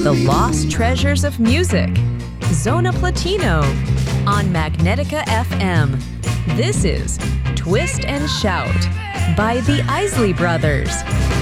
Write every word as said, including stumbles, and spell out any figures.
The Lost Treasures of Music, Zona Platino, on Magnetica F M. This is Twist and Shout by the Isley Brothers.